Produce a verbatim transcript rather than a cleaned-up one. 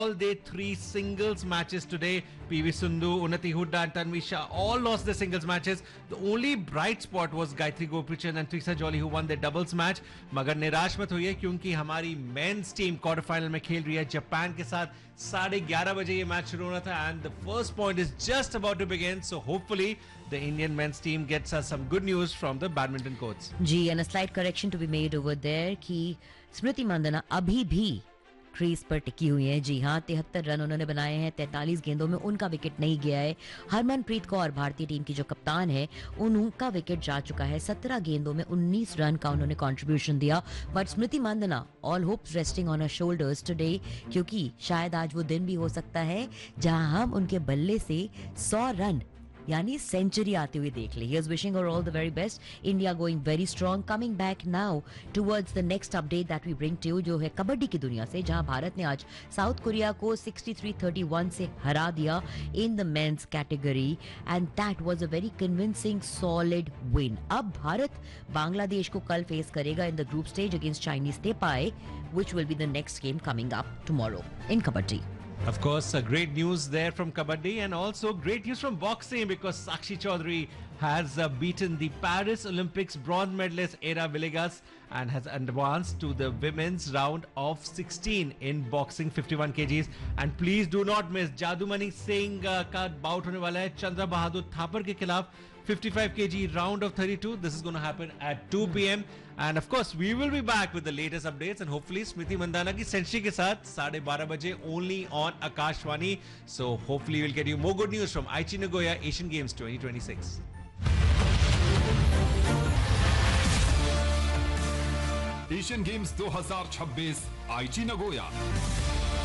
all their three singles matches today. P V Sindhu, Unnati Hooda and Tanvi Shah all lost their singles matches. The only bright spot was Gayatri Gopichan and Trisa Jolly who won their doubles match. मगर निराश मत होइए क्योंकि हमारी men's team quarter final में खेल रही है जापान के साथ. साढ़े ग्यारह बजे ये मैच शुरू होना था and the first point is just about to begin. So hopefully the Indian men's team gets us some good news from the badminton courts. Ji, and a slight correction to be made over there कि स्मृति मंदाना अभी भी crease पर टिकी हुई है. जी हाँ, तिहत्तर run उन्होंने बनाए हैं. तैंतालीस गेंदों में उनका विकेट नहीं गया है. हरमनप्रीत कौर भारतीय टीम की जो कप्तान है उनका विकेट जा चुका है. सत्रह गेंदों में उन्नीस रन का उन्होंने कंट्रीब्यूशन दिया. But Smriti Mandanna all hopes resting on her shoulders today क्योंकि शायद आज वो दिन भी हो सकता है जहां हम उनके बल्ले से सौ रन यानी सेंचुरी आते हुए देख ले. He is wishing her all the very best. India going very strong. Coming back now towards the next update that we bring to you जो है कबड्डी की दुनिया से, जहां भारत ने आज साउथ कोरिया को तिरेसठ इकतीस से हरा दिया in the men's category and that was a very convincing solid win. अब भारत बांग्लादेश को कल फेस करेगा in the group stage against Chinese Taipei, which will be the next game coming up tomorrow in kabaddi. Of course, uh, great news there from Kabaddi and also great news from boxing because Sakshi Chaudhary has uh, beaten the Paris Olympics bronze medalist Era Villegas and has advanced to the women's round of sixteen in boxing fifty-one kilograms. And please do not miss Jadumani Singh uh, का bout होने वाला है Chandra Bahadur Thapar के खिलाफ fifty-five kilograms round of thirty-two. This is going to happen at two p m and of course we will be back with the latest updates and hopefully Smriti Mandhana की century के साथ साढ़े बारह बजे only on Akashvani. So hopefully we'll get you more good news from Aichi Nagoya Asian Games twenty twenty-six. Asian games दो हज़ार छब्बीस आईची नगोया.